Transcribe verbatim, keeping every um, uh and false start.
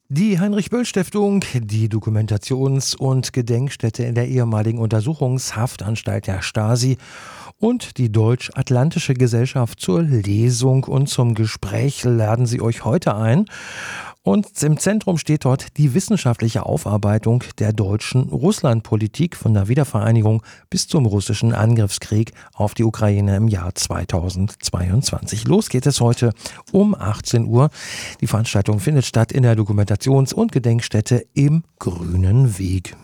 Die Heinrich-Böll-Stiftung, die Dokumentations- und Gedenkstätte in der ehemaligen Untersuchungshaftanstalt der Stasi und die Deutsch-Atlantische Gesellschaft zur Lesung und zum Gespräch laden sie euch heute ein. Und im Zentrum steht dort die wissenschaftliche Aufarbeitung der deutschen Russlandpolitik von der Wiedervereinigung bis zum russischen Angriffskrieg auf die Ukraine im Jahr zweitausendzweiundzwanzig. Los geht es heute um achtzehn Uhr. Die Veranstaltung findet statt in der Dokumentations- und Gedenkstätte im Grünen Weg.